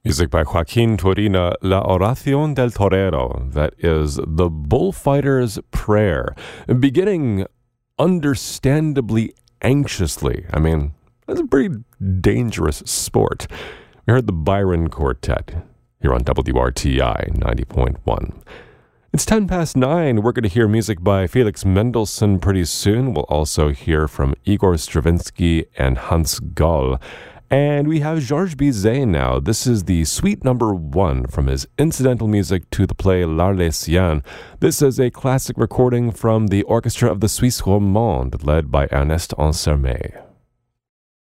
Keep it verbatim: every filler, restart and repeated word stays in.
Music by Joaquin Turina, La Oración del Torero. That is the Bullfighter's Prayer. Beginning understandably anxiously. I mean, that's a pretty dangerous sport. We heard the Byron Quartet here on W R T I ninety point one. It's ten past nine. We're going to hear music by Felix Mendelssohn pretty soon. We'll also hear from Igor Stravinsky and Hans Gall. And we have Georges Bizet now. This is the suite number one from his incidental music to the play L'Arlésienne. This is a classic recording from the orchestra of the Suisse Romande, led by Ernest Ansermet.